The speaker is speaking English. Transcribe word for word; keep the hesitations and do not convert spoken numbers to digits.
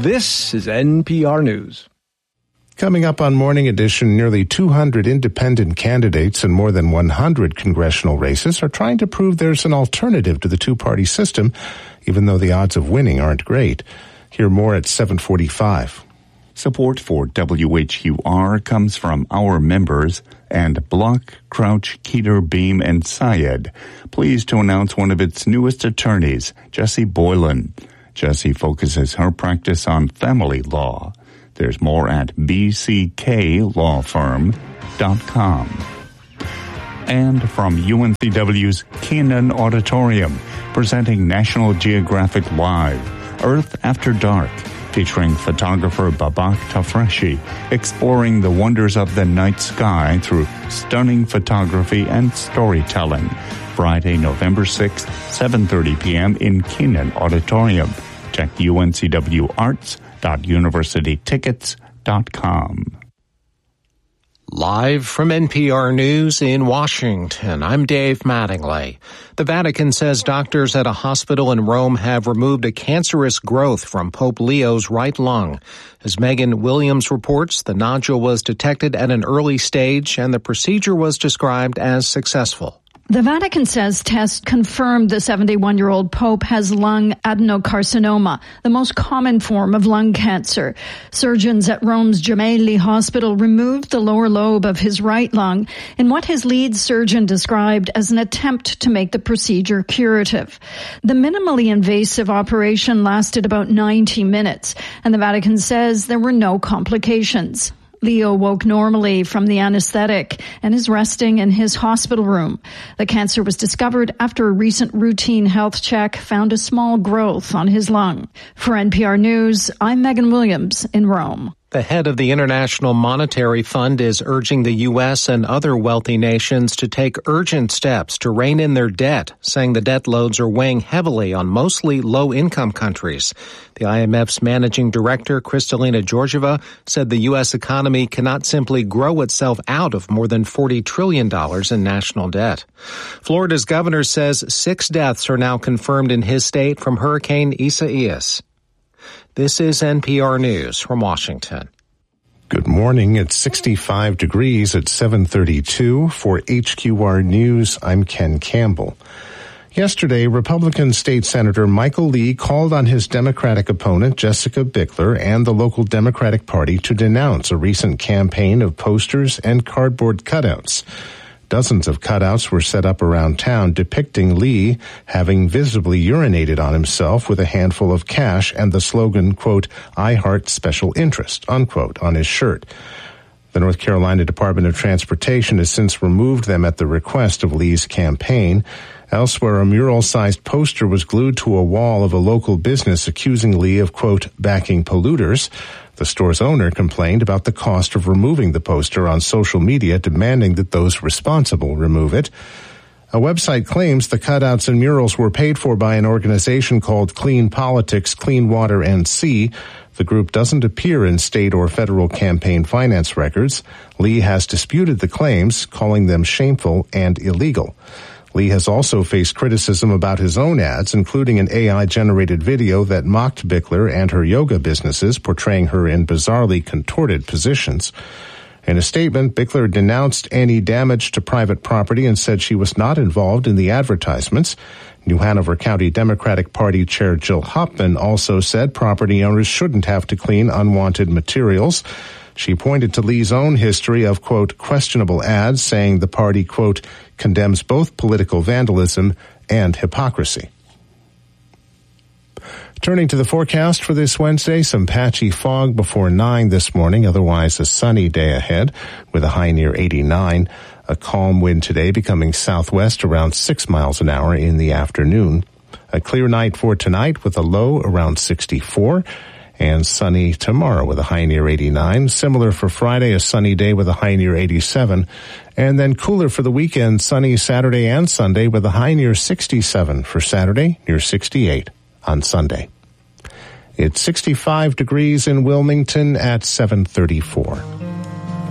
This is N P R News. Coming up on Morning Edition, nearly two hundred independent candidates in more than one hundred congressional races are trying to prove there's an alternative to the two-party system, even though the odds of winning aren't great. Hear more at seven forty-five. Support for W H U R comes from our members and Block, Crouch, Keeter, Beam, and Syed. Pleased to announce one of its newest attorneys, Jessie Boylan. Jessie focuses her practice on family law. There's more at b c k law firm dot com. And from U N C W's Kenan Auditorium, presenting National Geographic Live, Earth After Dark, featuring photographer Babak Tafreshi, exploring the wonders of the night sky through stunning photography and storytelling. Friday, November sixth, seven thirty p.m. in Kenan Auditorium. Check u n c w arts dot university tickets dot com. Live from N P R News in Washington, I'm Dave Mattingly. The Vatican says doctors at a hospital in Rome have removed a cancerous growth from Pope Leo's right lung. As Megan Williams reports, the nodule was detected at an early stage and the procedure was described as successful. The Vatican says tests confirmed the seventy-one-year-old Pope has lung adenocarcinoma, the most common form of lung cancer. Surgeons at Rome's Gemelli Hospital removed the lower lobe of his right lung in what his lead surgeon described as an attempt to make the procedure curative. The minimally invasive operation lasted about ninety minutes, and the Vatican says there were no complications. Leo woke normally from the anesthetic and is resting in his hospital room. The cancer was discovered after a recent routine health check found a small growth on his lung. For N P R News, I'm Megan Williams in Rome. The head of the International Monetary Fund is urging the U S and other wealthy nations to take urgent steps to rein in their debt, saying the debt loads are weighing heavily on mostly low-income countries. The I M F's managing director, Kristalina Georgieva, said the U S economy cannot simply grow itself out of more than forty trillion dollars in national debt. Florida's governor says six deaths are now confirmed in his state from Hurricane Isaias. This is N P R News from Washington. Good morning. It's sixty-five degrees at seven thirty-two. For H Q R News, I'm Ken Campbell. Yesterday, Republican State Senator Michael Lee called on his Democratic opponent, Jessica Bickler, and the local Democratic Party to denounce a recent campaign of posters and cardboard cutouts. Dozens of cutouts were set up around town depicting Lee having visibly urinated on himself with a handful of cash and the slogan, quote, "I heart special interest," unquote, on his shirt. The North Carolina Department of Transportation has since removed them at the request of Lee's campaign. Elsewhere, a mural-sized poster was glued to a wall of a local business accusing Lee of, quote, backing polluters. The store's owner complained about the cost of removing the poster on social media, demanding that those responsible remove it. A website claims the cutouts and murals were paid for by an organization called Clean Politics, Clean Water, and Sea. The group doesn't appear in state or federal campaign finance records. Lee has disputed the claims, calling them shameful and illegal. Lee has also faced criticism about his own ads, including an A I-generated video that mocked Bickler and her yoga businesses, portraying her in bizarrely contorted positions. In a statement, Bickler denounced any damage to private property and said she was not involved in the advertisements. New Hanover County Democratic Party Chair Jill Hopman also said property owners shouldn't have to clean unwanted materials. She pointed to Lee's own history of, quote, questionable ads, saying the party, quote, condemns both political vandalism and hypocrisy. Turning to the forecast for this Wednesday, some patchy fog before nine this morning, otherwise a sunny day ahead with a high near eighty-nine. A calm wind today becoming southwest around six miles an hour in the afternoon. A clear night for tonight with a low around sixty-four. And sunny tomorrow with a high near eighty-nine. Similar for Friday, a sunny day with a high near eighty-seven. And then cooler for the weekend, sunny Saturday and Sunday with a high near sixty-seven for Saturday, near sixty-eight on Sunday. It's sixty-five degrees in Wilmington at seven thirty-four.